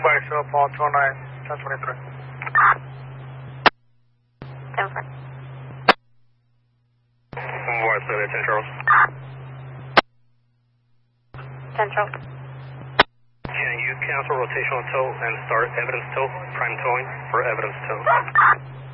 by show Paul 209, 1023. 10-4. Wide survey, 10 Charles. 10 Charles. Can you cancel rotational tow and start evidence tow, prime towing for evidence tow?